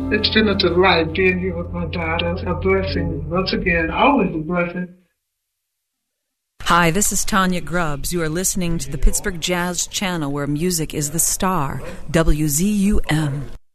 It's been a delight being here with my daughter. A blessing. Once again, always a blessing. Hi, this is Tanya Grubbs. You are listening to the Pittsburgh Jazz Channel, where music is the star. WZUM.